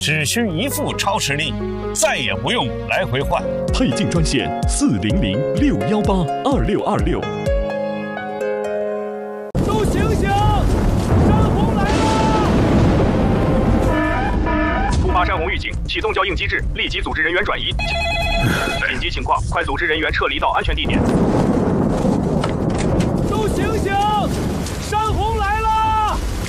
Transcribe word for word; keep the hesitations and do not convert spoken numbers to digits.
只需一副超实力，再也不用来回换。 配镜专线四零零六幺八二六二六。 都醒醒！山洪来了！ 突发山洪预警，启动交应机制，立即组织人员转移。紧急情况，快组织人员撤离到安全地点。 都醒醒！